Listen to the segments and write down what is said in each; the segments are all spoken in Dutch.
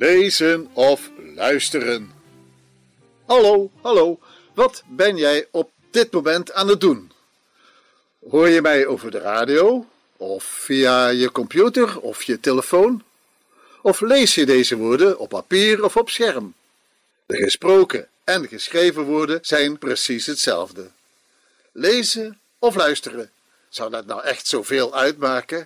Lezen of luisteren. Hallo, wat ben jij op dit moment aan het doen? Hoor je mij over de radio, of via je computer of je telefoon? Of lees je deze woorden op papier of op scherm? De gesproken en geschreven woorden zijn precies hetzelfde. Lezen of luisteren, zou dat nou echt zoveel uitmaken?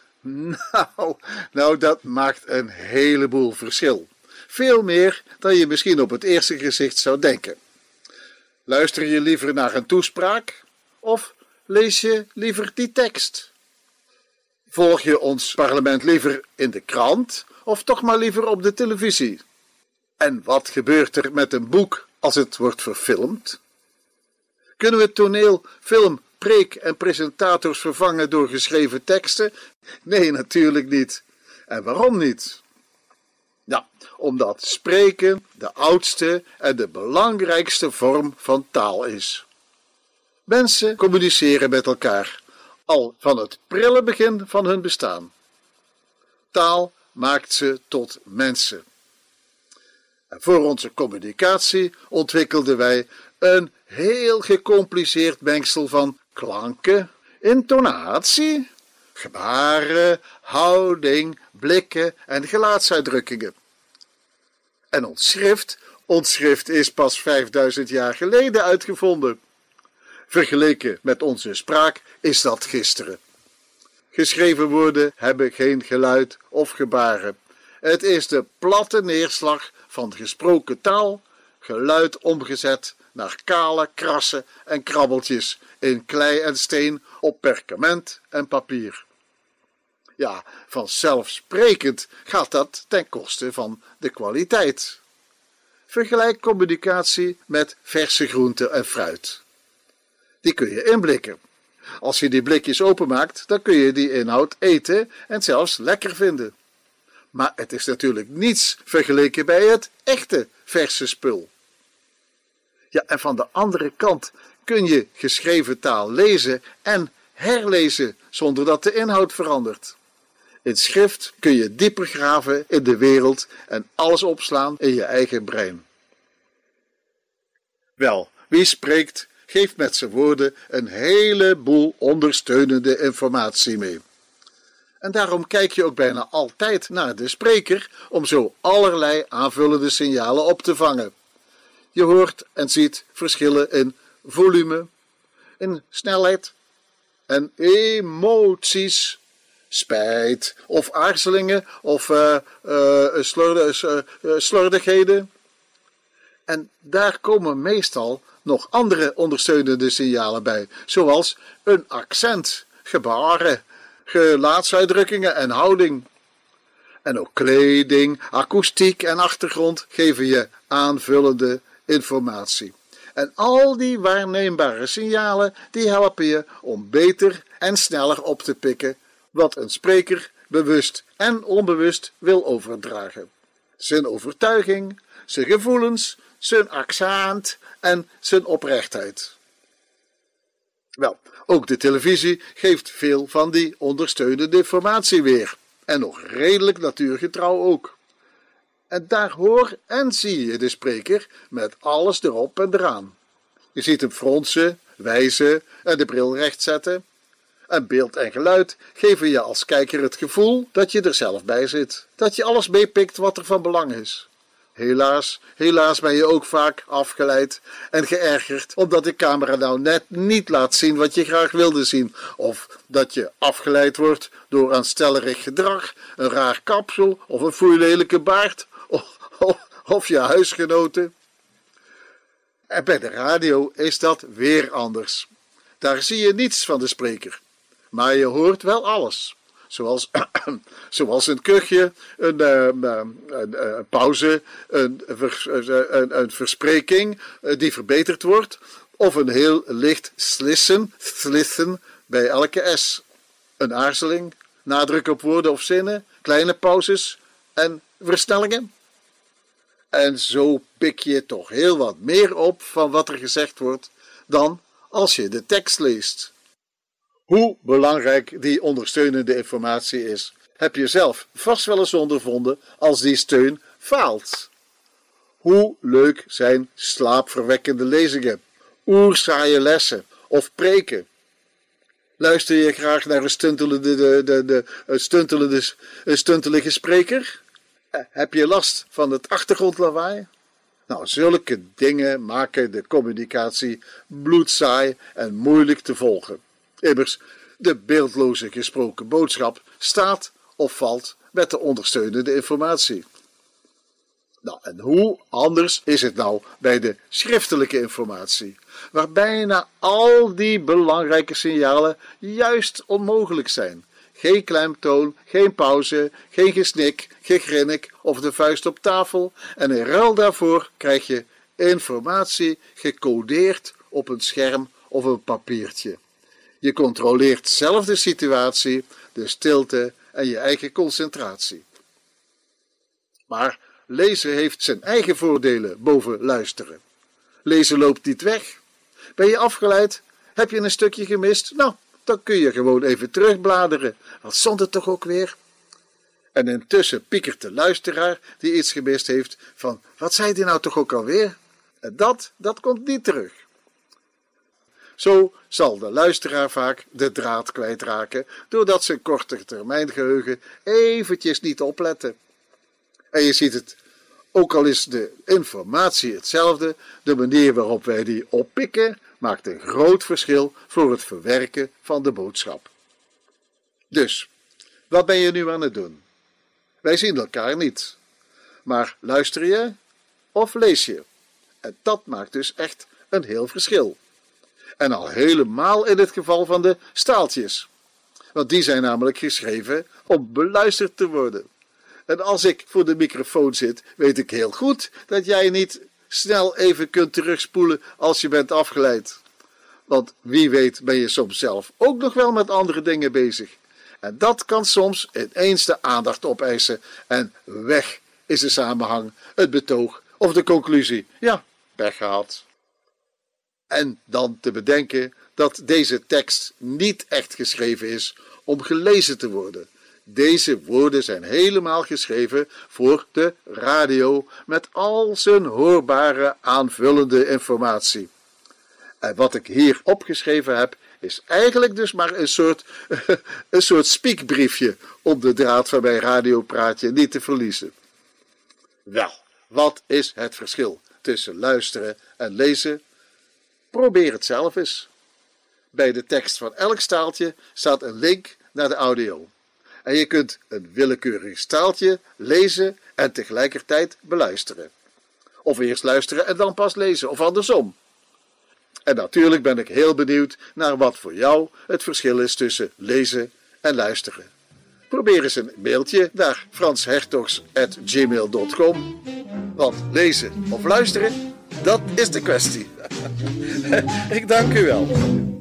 Nou, dat maakt een heleboel verschil. Veel meer dan je misschien op het eerste gezicht zou denken. Luister je liever naar een toespraak of lees je liever die tekst? Volg je ons parlement liever in de krant of toch maar liever op de televisie? En wat gebeurt er met een boek als het wordt verfilmd? Kunnen we toneel, film, preek en presentators vervangen door geschreven teksten? Nee, natuurlijk niet. En waarom niet? Nou, omdat spreken de oudste en de belangrijkste vorm van taal is. Mensen communiceren met elkaar, al van het prille begin van hun bestaan. Taal maakt ze tot mensen. En voor onze communicatie ontwikkelden wij een heel gecompliceerd mengsel van klanken, intonatie, gebaren, houding, blikken en gelaatsuitdrukkingen. En ons schrift is pas 5000 jaar geleden uitgevonden. Vergeleken met onze spraak is dat gisteren. Geschreven woorden hebben geen geluid of gebaren. Het is de platte neerslag van gesproken taal, geluid omgezet naar kale krassen en krabbeltjes in klei en steen op perkament en papier. Ja, vanzelfsprekend gaat dat ten koste van de kwaliteit. Vergelijk communicatie met verse groenten en fruit. Die kun je inblikken. Als je die blikjes openmaakt, dan kun je die inhoud eten en zelfs lekker vinden. Maar het is natuurlijk niets vergeleken bij het echte verse spul. Ja, en van de andere kant kun je geschreven taal lezen en herlezen zonder dat de inhoud verandert. In schrift kun je dieper graven in de wereld en alles opslaan in je eigen brein. Wel, wie spreekt, geeft met zijn woorden een heleboel ondersteunende informatie mee. En daarom kijk je ook bijna altijd naar de spreker om zo allerlei aanvullende signalen op te vangen. Je hoort en ziet verschillen in volume, in snelheid en emoties, spijt of aarzelingen of slordigheden. En daar komen meestal nog andere ondersteunende signalen bij, zoals een accent, gebaren, gelaatsuitdrukkingen en houding. En ook kleding, akoestiek en achtergrond geven je aanvullende informatie. En al die waarneembare signalen die helpen je om beter en sneller op te pikken wat een spreker bewust en onbewust wil overdragen. Zijn overtuiging, zijn gevoelens, zijn accent en zijn oprechtheid. Wel, ook de televisie geeft veel van die ondersteunende informatie weer. En nog redelijk natuurgetrouw ook. En daar hoor en zie je de spreker met alles erop en eraan. Je ziet hem fronsen, wijzen en de bril rechtzetten. En beeld en geluid geven je als kijker het gevoel dat je er zelf bij zit. Dat je alles meepikt wat er van belang is. Helaas ben je ook vaak afgeleid en geërgerd omdat de camera nou net niet laat zien wat je graag wilde zien. Of dat je afgeleid wordt door aanstellerig gedrag, een raar kapsel of een foeilelijke baard of je huisgenoten. En bij de radio is dat weer anders. Daar zie je niets van de spreker, maar je hoort wel alles. Zoals een kuchje, een pauze, een verspreking die verbeterd wordt, of een heel licht slissen bij elke S. Een aarzeling, nadruk op woorden of zinnen, kleine pauzes en versnellingen. En zo pik je toch heel wat meer op van wat er gezegd wordt dan als je de tekst leest. Hoe belangrijk die ondersteunende informatie is, heb je zelf vast wel eens ondervonden als die steun faalt. Hoe leuk zijn slaapverwekkende lezingen, oersaaie lessen of preken? Luister je graag naar een stuntelige spreker? Heb je last van het achtergrondlawaai? Nou, zulke dingen maken de communicatie bloedsaai en moeilijk te volgen. Immers, de beeldloze gesproken boodschap staat of valt met de ondersteunende informatie. Nou, en hoe anders is het nou bij de schriftelijke informatie, waar bijna al die belangrijke signalen juist onmogelijk zijn. Geen klemtoon, geen pauze, geen gesnik, gegrinnik of de vuist op tafel. En in ruil daarvoor krijg je informatie gecodeerd op een scherm of een papiertje. Je controleert zelf de situatie, de stilte en je eigen concentratie. Maar lezen heeft zijn eigen voordelen boven luisteren. Lezen loopt niet weg. Ben je afgeleid? Heb je een stukje gemist? Nou, dan kun je gewoon even terugbladeren. Wat stond het toch ook weer? En intussen piekert de luisteraar die iets gemist heeft van, wat zei die nou toch ook alweer? En dat komt niet terug. Zo zal de luisteraar vaak de draad kwijtraken, doordat zijn korte termijn geheugen eventjes niet opletten. En je ziet het, ook al is de informatie hetzelfde, de manier waarop wij die oppikken maakt een groot verschil voor het verwerken van de boodschap. Dus, wat ben je nu aan het doen? Wij zien elkaar niet. Maar luister je of lees je? En dat maakt dus echt een heel verschil. En al helemaal in het geval van de staaltjes. Want die zijn namelijk geschreven om beluisterd te worden. En als ik voor de microfoon zit, weet ik heel goed dat jij niet snel even kunt terugspoelen als je bent afgeleid. Want wie weet ben je soms zelf ook nog wel met andere dingen bezig. En dat kan soms ineens de aandacht opeisen en weg is de samenhang, het betoog of de conclusie. Ja, pech gehad. En dan te bedenken dat deze tekst niet echt geschreven is om gelezen te worden. Deze woorden zijn helemaal geschreven voor de radio met al zijn hoorbare aanvullende informatie. En wat ik hier opgeschreven heb, is eigenlijk dus maar een soort spiekbriefje om de draad van mijn radiopraatje niet te verliezen. Wel, wat is het verschil tussen luisteren en lezen? Probeer het zelf eens. Bij de tekst van elk staaltje staat een link naar de audio. En je kunt een willekeurig staaltje lezen en tegelijkertijd beluisteren. Of eerst luisteren en dan pas lezen, of andersom. En natuurlijk ben ik heel benieuwd naar wat voor jou het verschil is tussen lezen en luisteren. Probeer eens een mailtje naar franshertogs@gmail.com. Want lezen of luisteren, dat is de kwestie. Ik dank u wel.